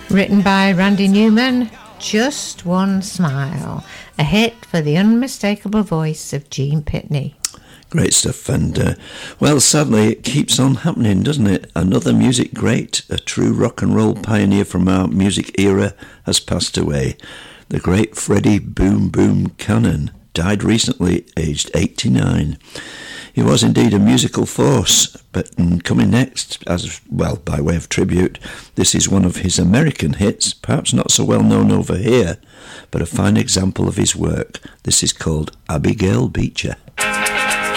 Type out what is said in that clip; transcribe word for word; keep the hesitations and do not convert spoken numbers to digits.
Written by Randy Newman, Just One Smile, a hit for the unmistakable voice of Gene Pitney. Great stuff, and uh, well, sadly it keeps on happening, doesn't it? Another music great, a true rock and roll pioneer from our music era, has passed away. The great Freddie Boom Boom Cannon died recently, aged eighty-nine. He was indeed a musical force, but um, coming next, as well, by way of tribute, this is one of his American hits, perhaps not so well known over here, but a fine example of his work. This is called Abigail Beecher.